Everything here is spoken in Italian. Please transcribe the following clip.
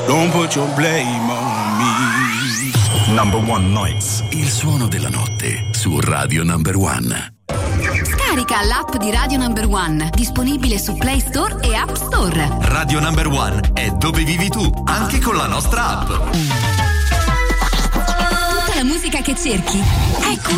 Don't put your blame on me. Number One Nights, il suono della notte su Radio Number One. Scarica l'app di Radio Number One, disponibile su Play Store e App Store. Radio Number One è dove vivi tu, anche con la nostra app. Tutta la musica che cerchi è qui.